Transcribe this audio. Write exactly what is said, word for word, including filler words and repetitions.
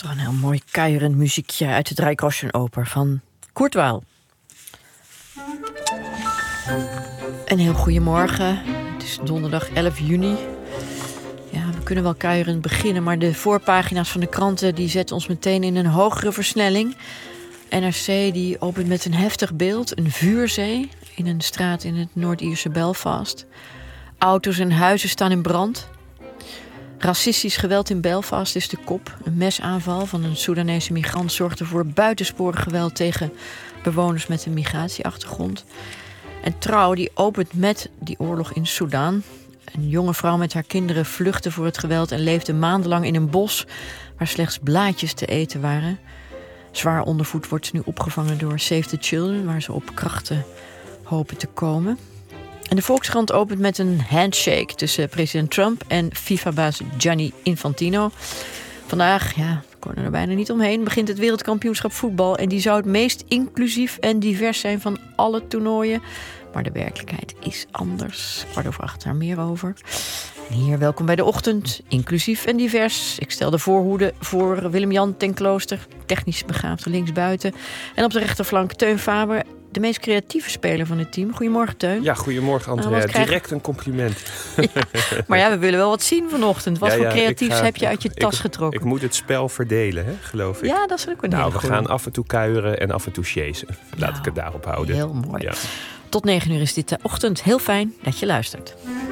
toch een heel mooi kuierend muziekje uit het Rijksgroschenoper van Kurt Weill. Een heel goedemorgen. Het is donderdag elf juni. Ja, we kunnen wel kuierend beginnen, maar de voorpagina's van de kranten die zetten ons meteen in een hogere versnelling. N R C die opent met een heftig beeld, een vuurzee in een straat in het Noord-Ierse Belfast. Auto's en huizen staan in brand. Racistisch geweld in Belfast is de kop. Een mesaanval van een Soedanese migrant zorgde voor buitensporig geweld tegen bewoners met een migratieachtergrond. En Trouw die opent met die oorlog in Soedan. Een jonge vrouw met haar kinderen vluchtte voor het geweld en leefde maandenlang in een bos waar slechts blaadjes te eten waren. Zwaar ondervoed wordt ze nu opgevangen door Save the Children, waar ze op krachten hopen te komen. En de Volkskrant opent met een handshake tussen president Trump en FIFA-baas Gianni Infantino. Vandaag, ja, we kunnen er bijna niet omheen, begint het wereldkampioenschap voetbal. En die zou het meest inclusief en divers zijn van alle toernooien. Maar de werkelijkheid is anders. Kwart over acht, daar meer over. En hier, welkom bij de ochtend, inclusief en divers. Ik stel de voorhoede voor Willem-Jan ten Klooster, technisch begaafde linksbuiten. En op de rechterflank Teun Faber, de meest creatieve speler van het team. Goedemorgen, Teun. Ja, goedemorgen, Andrea. Nou, krijg... Direct een compliment. Ja, maar ja, we willen wel wat zien vanochtend. Wat ja, voor ja, creatiefs ga, heb je uit je tas ik, getrokken? Ik moet het spel verdelen, hè, geloof ik. Ja, dat is ook een Nou, hele we goeie. gaan af en toe kuieren en af en toe chasen. Laat Nou, ik het daarop houden. Heel mooi. Ja. Tot negen uur is dit de ochtend. Heel fijn dat je luistert.